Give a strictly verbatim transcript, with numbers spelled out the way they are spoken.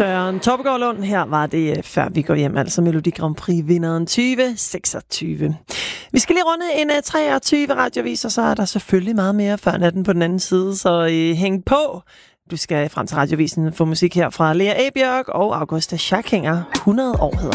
Søren Toppegaard Lund. Her var det Før vi går hjem, altså Melodi Grand Prix vinderen tyve seksogtyve. Vi skal lige runde en uh, treogtyve radiovis, og så er der selvfølgelig meget mere før natten på den anden side, så uh, hæng på. Du skal frem til radiovisen få musik her fra Lea Ebjørk og Augusta Schackinger. hundrede år hedder